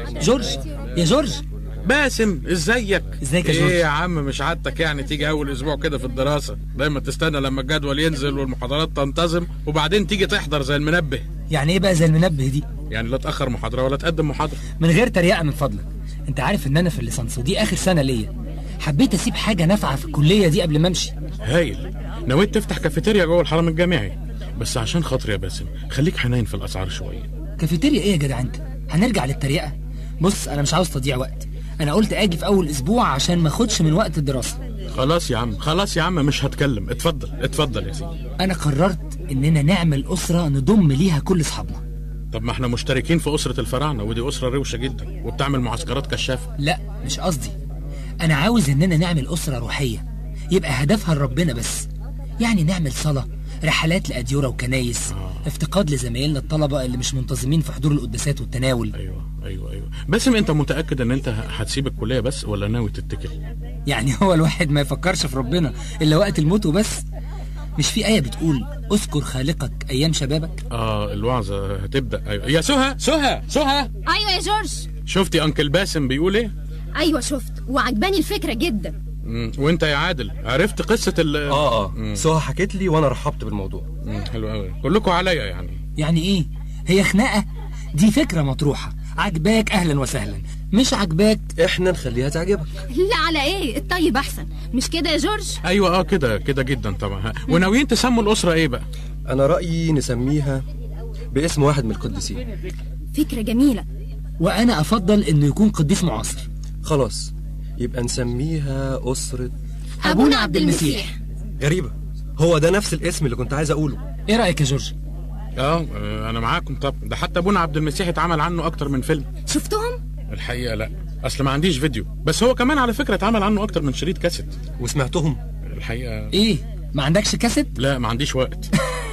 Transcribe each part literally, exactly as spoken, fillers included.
جورج، يا جورج. باسم، ازيك؟ ازيك يا جورج؟ ايه يا عم، مش عادتك يعني تيجي اول اسبوع كده في الدراسه؟ دايما تستنى لما الجدول ينزل والمحاضرات تنتظم وبعدين تيجي تحضر زي المنبه. يعني ايه بقى زي المنبه دي؟ يعني لا تاخر محاضره ولا تقدم محاضره. من غير تريقه من فضلك. انت عارف ان انا في الليسانس ودي اخر سنه ليا، حبيت اسيب حاجه نافعه في الكليه دي قبل ما امشي. هايل. نويت تفتح كافيتيريا جوه الحرم الجامعي، بس عشان خاطري يا باسم خليك حنين في الاسعار شويه. كافيتيريا ايه يا جدع انت؟ هنرجع للتريقه؟ بص انا مش عاوز تضييع وقت، انا قلت اجي في اول اسبوع عشان ما اخدش من وقت الدراسه. خلاص يا عم، خلاص يا عم، مش هتكلم. اتفضل اتفضل يا سيدي. انا قررت اننا نعمل اسره نضم ليها كل اصحابنا. طب ما احنا مشتركين في اسره الفراعنه، ودي اسره روشه جدا وبتعمل معسكرات كشافه. لا مش قصدي، انا عاوز اننا نعمل اسره روحيه يبقى هدفها لربنا بس. يعني نعمل صلاه، رحلات لاديره وكنايس، آه. افتقاد لزمايلنا الطلبه اللي مش منتظمين في حضور القداسات والتناول. ايوه ايوه ايوه. باسم، انت متاكد ان انت هتسيب الكليه بس ولا ناوي تتكل؟ يعني هو الواحد ما يفكرش في ربنا الا وقت الموت وبس؟ مش في آية بتقول اذكر خالقك أيام شبابك؟ اه الوعظة هتبدأ. أيوة. يا سهى سهى سهى. أيوة يا جورج. شفتي أنكل باسم بيقول إيه؟ أيوة شفت وعجباني الفكرة جدا. مم. وأنت يا عادل عرفت قصة ال اه اه سهى حكيت لي وأنا رحبت بالموضوع. مم. حلو قوي، كلكم عليا يعني. يعني إيه؟ هي خناقة؟ دي فكرة مطروحة، عجباك أهلا وسهلا، مش عجباك إحنا نخليها تعجبك. لا على إيه؟ الطيب أحسن، مش كده يا جورج؟ أيوة اه كده كده جدا طبعا. وناويين تسموا الأسرة إيه بقى؟ أنا رأيي نسميها باسم واحد من القديسين. فكرة جميلة. وأنا أفضل إنه يكون قديس معاصر. خلاص يبقى نسميها أسرة أبونا عبد المسيح. غريبة، هو ده نفس الاسم اللي كنت عايز أقوله. إيه رأيك يا جورج؟ اه انا معاكم. طب ده حتى ابونا عبد المسيح اتعمل عنه اكتر من فيلم. شفتهم؟ الحقيقه لا، اصل ما عنديش فيديو، بس هو كمان على فكره اتعمل عنه اكتر من شريط كاسيت. وسمعتهم؟ الحقيقه ايه، ما عندكش كاسيت؟ لا ما عنديش وقت.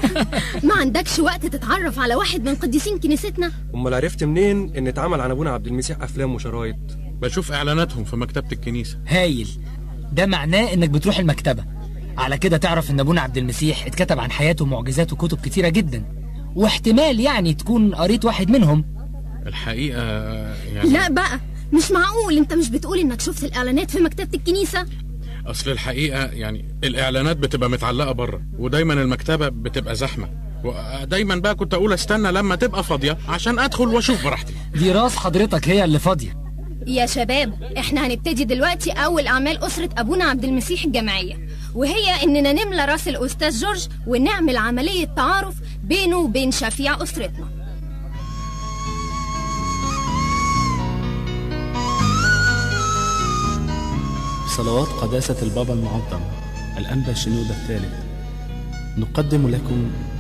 ما عندكش وقت تتعرف على واحد من قديسين كنيستنا؟ امال عرفت منين ان اتعمل عن ابونا عبد المسيح افلام وشرايط؟ بشوف اعلاناتهم في مكتبه الكنيسه. هايل، ده معناه انك بتروح المكتبه، على كده تعرف ان ابونا عبد المسيح اتكتب عن حياته ومعجزاته وكتب كتيره جدا، واحتمال يعني تكون قريت واحد منهم. الحقيقة يعني لا بقى مش معقول، انت مش بتقول انك شفت الاعلانات في مكتبة الكنيسة؟ اصل الحقيقة يعني الاعلانات بتبقى متعلقة بره، ودايما المكتبة بتبقى زحمة، ودايما بقى كنت اقول استنى لما تبقى فاضية عشان ادخل واشوف براحتي. دي راس حضرتك هي اللي فاضية. يا شباب احنا هنبتدي دلوقتي اول اعمال اسرة ابونا عبد المسيح الجماعية، وهي اننا نملى راس الاستاذ جورج ونعمل عملية تعارف بينه وبين شفيع اسرتنا. بصلوات قداسة البابا المعظم الأنبا شنودة الثالث نقدم لكم